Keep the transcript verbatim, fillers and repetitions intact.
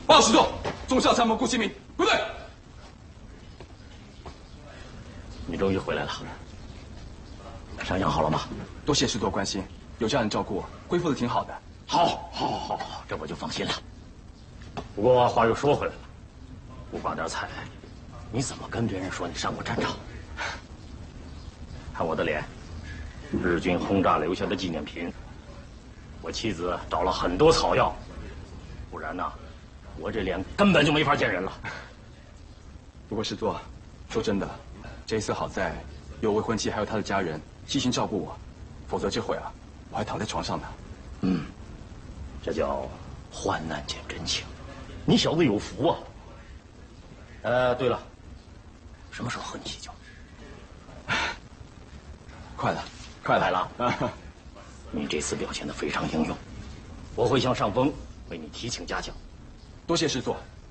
报告师座，中校参谋顾其明归队。 你终于回来了，伤养好了吗？ 多谢师座关心，有家人照顾，恢复的挺好的。 好，好，好，好，这我就放心了。不过话又说回来了，不挂点彩，你怎么跟别人说你上过战场？看我的脸，日军轰炸留下的纪念品。我妻子找了很多草药，不然呢，我这脸根本就没法见人了。 不过师座，说真的，这一次好在有未婚妻还有她的家人细心照顾我，否则这会啊，我还躺在床上呢。 嗯，这叫患难见真情，你小子有福啊！呃，对了，什么时候和你一起教？ 快了，快来了！你这次表现得非常英勇，我会向上峰为你提请嘉奖。 多谢师座。